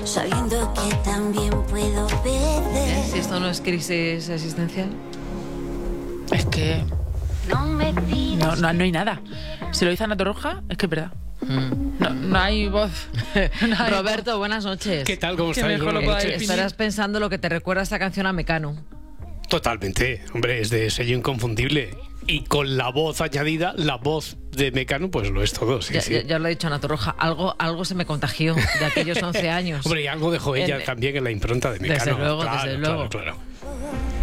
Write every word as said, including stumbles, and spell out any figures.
sabiendo que también puedo perder. Si esto no es crisis existencial. Es que No me pidas no, no, no hay nada. Si lo dice Ana Torroja, es que es verdad. No, no hay voz. No hay Roberto, buenas noches. ¿Qué tal? ¿Cómo Que estáis? mejor lo Buenas pueda noches. Estarás pensando lo que te recuerda esta canción a Mecano. Totalmente. Hombre, es de sello inconfundible. Y con la voz añadida, la voz de Mecano, pues lo es todo. Sí, Ya, sí. ya, ya lo he dicho Ana Torroja, algo, algo se me contagió de aquellos once años. Hombre, y algo dejó ella En- también en la impronta de Mecano. Desde luego, Claro, desde claro, luego. claro.